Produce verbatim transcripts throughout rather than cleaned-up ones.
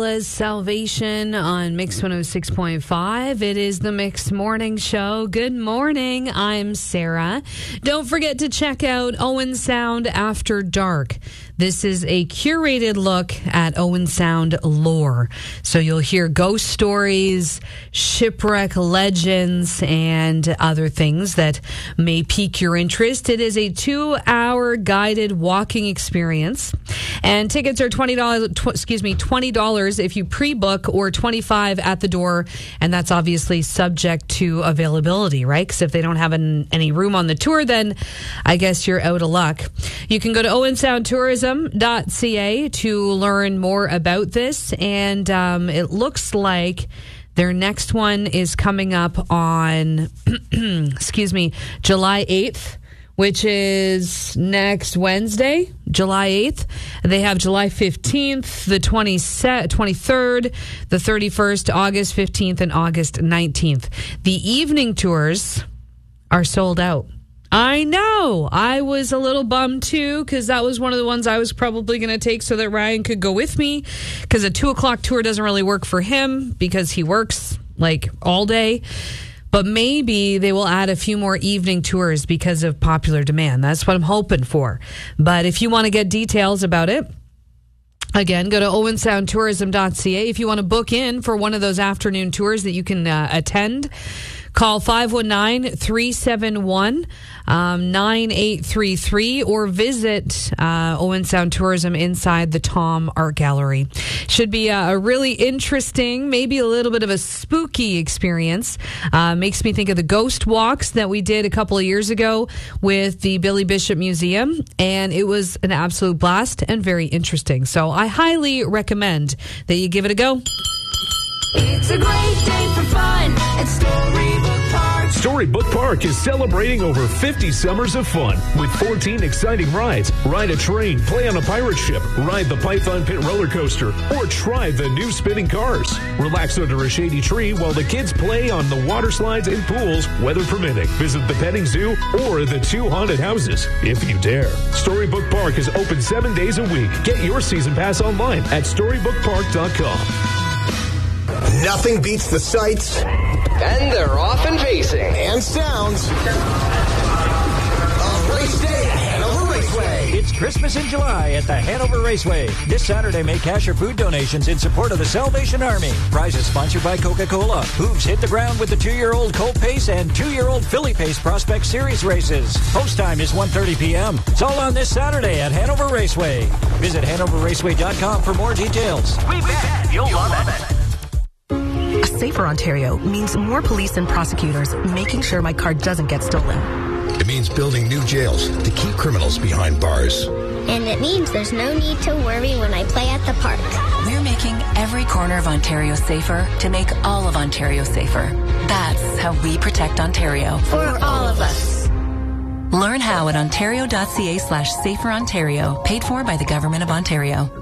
Salvation on Mix one oh six point five. It is the Mix Morning Show. Good morning. I'm Sarah. Don't forget to check out Owen Sound After Dark. This is a curated look at Owen Sound lore. So you'll hear ghost stories, shipwreck legends, and other things that may pique your interest. It is a two-hour guided walking experience, and tickets are twenty dollars. Tw- excuse me, twenty dollars if you pre-book, or twenty-five dollars at the door, and that's obviously subject to availability, right? Because if they don't have an, any room on the tour, then I guess you're out of luck. You can go to owen sound tourism dot c a to learn more about this, and um, it looks like their next one is coming up on, excuse me, July eighth, which is next Wednesday, July eighth. They have July fifteenth, the twenty-third, the thirty-first, August fifteenth, and August nineteenth. The evening tours are sold out. I know. I was a little bummed too, because that was one of the ones I was probably going to take so that Ryan could go with me, because a two o'clock tour doesn't really work for him because he works like all day. But maybe they will add a few more evening tours because of popular demand. That's what I'm hoping for. But if you want to get details about it, again, go to owen sound tourism dot c a. If you want to book in for one of those afternoon tours that you can uh, attend, call five one nine, three seven one, nine eight three three or visit uh, Owen Sound Tourism inside the Tom Art Gallery. Should be a, a really interesting, maybe a little bit of a spooky experience. Uh, makes me think of the ghost walks that we did a couple of years ago with the Billy Bishop Museum, and it was an absolute blast and very interesting. So I highly recommend that you give it a go. It's a great day for fun at Storybook Park. Storybook Park is celebrating over fifty summers of fun with fourteen exciting rides. Ride a train, play on a pirate ship, ride the Python Pit roller coaster, or try the new spinning cars. Relax under a shady tree while the kids play on the water slides and pools, weather permitting. Visit the petting zoo or the two haunted houses, if you dare. Storybook Park is open seven days a week. Get your season pass online at storybook park dot com. Nothing beats the sights. And they're off and pacing. And sounds. Of Race Day at Hanover Raceway. It's Christmas in July at the Hanover Raceway. This Saturday, make cash or food donations in support of the Salvation Army. Prizes sponsored by Coca-Cola. Hooves hit the ground with the two-year-old Colt Pace and two-year-old Philly Pace Prospect Series races. Post time is one thirty p.m. It's all on this Saturday at Hanover Raceway. Visit hanover raceway dot com for more details. We bet you'll love it. A safer Ontario means more police and prosecutors making sure my car doesn't get stolen. It means building new jails to keep criminals behind bars. And it means there's no need to worry when I play at the park. We're making every corner of Ontario safer to make all of Ontario safer. That's how we protect Ontario. For all of us. Learn how at ontario dot c a slash safer Ontario. Paid for by the Government of Ontario.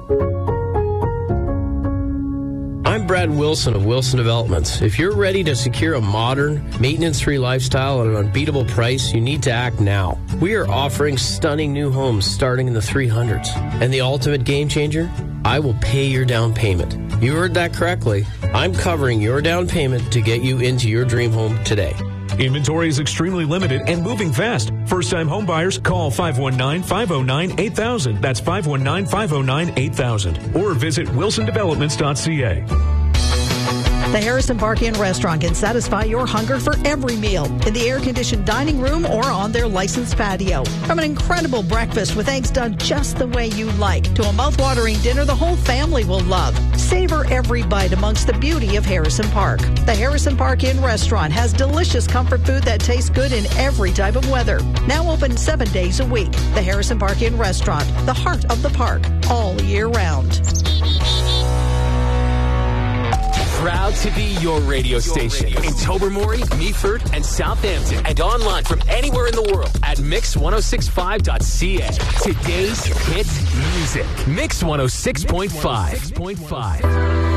I'm Brad Wilson of Wilson Developments. If you're ready to secure a modern, maintenance-free lifestyle at an unbeatable price, you need to act now. We are offering stunning new homes starting in the three hundreds. And the ultimate game changer? I will pay your down payment. You heard that correctly. I'm covering your down payment to get you into your dream home today. Inventory is extremely limited and moving fast. First-time home buyers, call five one nine, five oh nine, eight thousand. That's five one nine, five oh nine, eight thousand. Or visit wilson developments dot c a. The Harrison Park Inn restaurant can satisfy your hunger for every meal in the air-conditioned dining room or on their licensed patio. From an incredible breakfast with eggs done just the way you like to a mouth-watering dinner the whole family will love. Savor every bite amongst the beauty of Harrison Park. The Harrison Park Inn restaurant has delicious comfort food that tastes good in every type of weather. Now open seven days a week. The Harrison Park Inn restaurant, the heart of the park, all year round. Proud to be your radio station in Tobermory, Meaford, and Southampton, and online from anywhere in the world at mix ten sixty-five dot c a. Today's hit music. Mix one oh six point five.